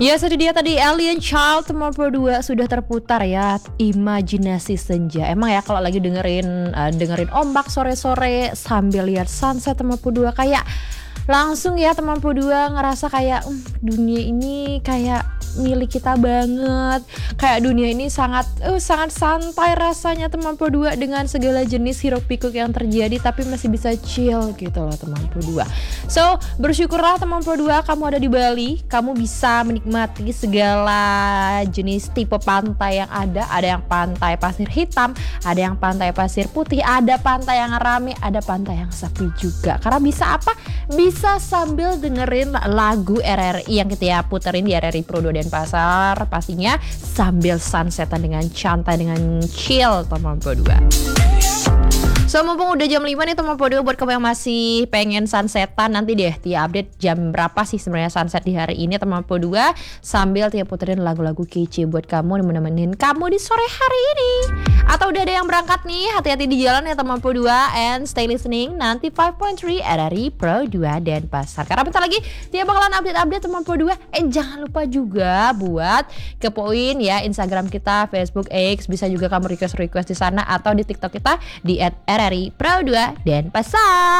Ya, itu dia tadi Alien Child Teman Pro 2 sudah terputar ya, Imajinasi Senja. Emang ya kalau lagi dengerin ombak sore-sore sambil lihat sunset Teman Pro 2 kayak langsung ya Teman Pro 2 ngerasa kayak dunia ini kayak milik kita banget. Kayak dunia ini sangat santai rasanya Teman Pro 2 dengan segala jenis hiruk pikuk yang terjadi, tapi masih bisa chill gitu loh Teman Pro 2. So, bersyukurlah Teman Pro 2 kamu ada di Bali, kamu bisa menikmati segala jenis tipe pantai yang ada. Ada yang pantai pasir hitam, ada yang pantai pasir putih, ada pantai yang rame, ada pantai yang sepi juga. Karena bisa apa? Bisa sambil dengerin lagu RRI yang kita puterin di RRI Pro 2 Denpasar, pastinya sambil sunsetan dengan santai, dengan chill Teman Pro 2. So, mumpung udah jam 5 nih Teman Pro 2, buat kamu yang masih pengen sunsetan, nanti deh Tia update jam berapa sih sebenarnya sunset di hari ini Teman Pro 2, sambil Tia puterin lagu-lagu kece buat kamu nemenin kamu di sore hari ini. Atau udah ada yang berangkat nih, hati-hati di jalan ya Teman Pro 2, and stay listening nanti 5.3 RRI Pro 2 Denpasar. Karena bentar lagi Tia bakalan update Teman Pro 2. Jangan lupa juga buat kepoin ya Instagram kita, Facebook, X, bisa juga kamu request di sana atau di TikTok kita di @RRI Pro 2 Denpasar.